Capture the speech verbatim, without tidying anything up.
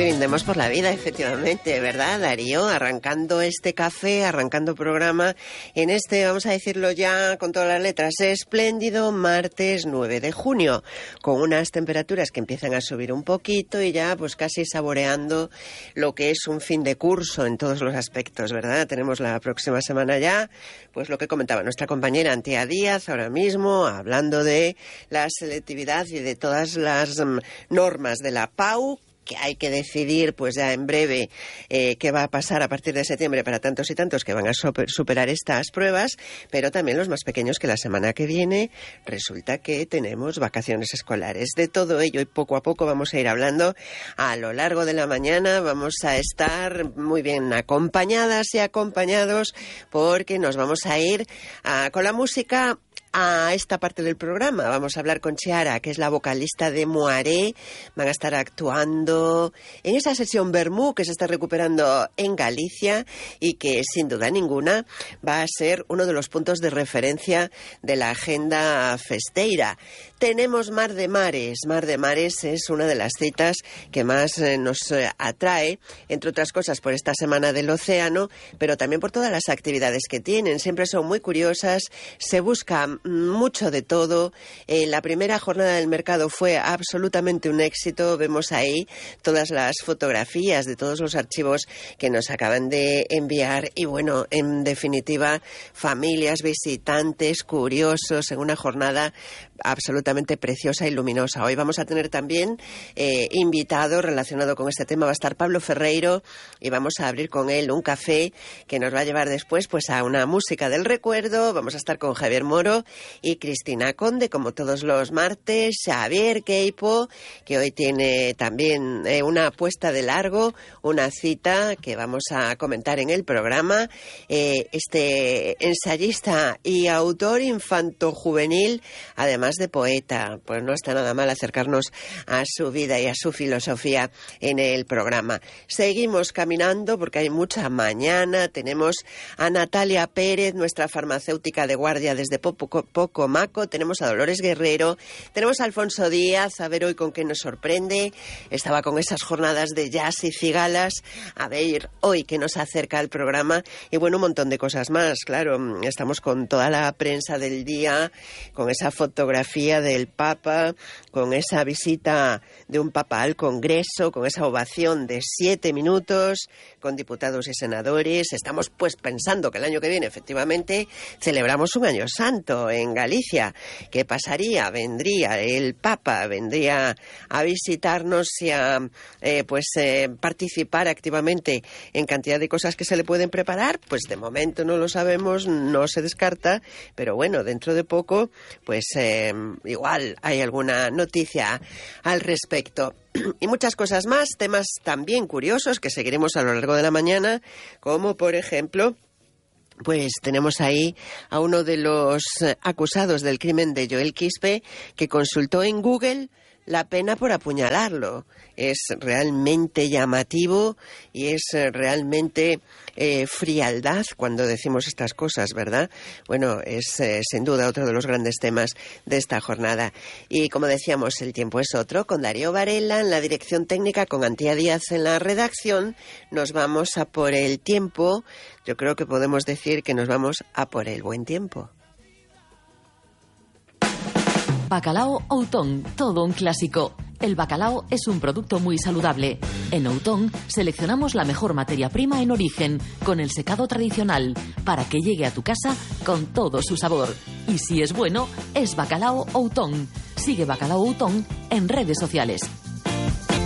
Brindemos por la vida, efectivamente, ¿verdad, Darío? Arrancando este café, arrancando programa en este, vamos a decirlo ya con todas las letras, espléndido martes nueve de junio, con unas temperaturas que empiezan a subir un poquito y ya pues casi saboreando lo que es un fin de curso en todos los aspectos, ¿verdad? Tenemos la próxima semana ya, pues lo que comentaba nuestra compañera Antía Díaz ahora mismo, hablando de la selectividad y de todas las um, normas de la P A U, que hay que decidir pues ya en breve eh, qué va a pasar a partir de septiembre para tantos y tantos que van a super, superar estas pruebas, pero también los más pequeños, que la semana que viene resulta que tenemos vacaciones escolares. De todo ello y poco a poco vamos a ir hablando a lo largo de la mañana. Vamos a estar muy bien acompañadas y acompañados porque nos vamos a ir a, con la música a esta parte del programa. Vamos a hablar con Chiara, que es la vocalista de Moaré. Van a estar actuando en esa sesión Bermú que se está recuperando en Galicia y que sin duda ninguna va a ser uno de los puntos de referencia de la agenda festeira. Tenemos Mar de Mares. Mar de Mares es una de las citas que más eh, nos eh, atrae, entre otras cosas por esta Semana del Océano, pero también por todas las actividades que tienen. Siempre son muy curiosas, se busca mucho de todo. Eh, la primera jornada del mercado fue absolutamente un éxito. Vemos ahí todas las fotografías de todos los archivos que nos acaban de enviar y bueno, en definitiva, familias, visitantes, curiosos, en una jornada absolutamente preciosa y luminosa. Hoy vamos a tener también eh, invitado relacionado con este tema. Va a estar Pablo Ferreiro y vamos a abrir con él un café que nos va a llevar después pues a una música del recuerdo. Vamos a estar con Javier Moro y Cristina Conde, como todos los martes. Xavier Queipo, que hoy tiene también eh, una puesta de largo, una cita que vamos a comentar en el programa. Eh, este ensayista y autor infanto-juvenil, además de poeta, pues no está nada mal acercarnos a su vida y a su filosofía en el programa. Seguimos caminando porque hay mucha mañana. Tenemos a Natalia Pérez, nuestra farmacéutica de guardia desde Poco, Poco Maco. Tenemos a Dolores Guerrero. Tenemos a Alfonso Díaz, a ver hoy con qué nos sorprende. Estaba con esas jornadas de jazz y cigalas. A ver hoy qué nos acerca al programa. Y bueno, un montón de cosas más. Claro, estamos con toda la prensa del día, con esa fotografía del Papa, con esa visita de un Papa al Congreso, con esa ovación de siete minutos, con diputados y senadores. Estamos pues pensando que el año que viene efectivamente celebramos un año santo en Galicia. ¿Qué pasaría? Vendría el Papa, vendría a visitarnos y a eh, pues eh, participar activamente en cantidad de cosas que se le pueden preparar. Pues de momento no lo sabemos, no se descarta, pero bueno, dentro de poco pues eh, igual hay alguna noticia al respecto. Y muchas cosas más, temas también curiosos que seguiremos a lo largo de la mañana, como por ejemplo, pues tenemos ahí a uno de los acusados del crimen de Joel Quispe, que consultó en Google la pena por apuñalarlo. Es realmente llamativo y es realmente eh, frialdad cuando decimos estas cosas, ¿verdad? Bueno, es eh, sin duda otro de los grandes temas de esta jornada. Y como decíamos, el tiempo es otro. Con Darío Varela en la dirección técnica, con Antía Díaz en la redacción, nos vamos a por el tiempo. Yo creo que podemos decir que nos vamos a por el buen tiempo. Bacalao Outón, todo un clásico. El bacalao es un producto muy saludable. En Outón seleccionamos la mejor materia prima en origen, con el secado tradicional, para que llegue a tu casa con todo su sabor. Y si es bueno, es Bacalao Outón. Sigue Bacalao Outón en redes sociales.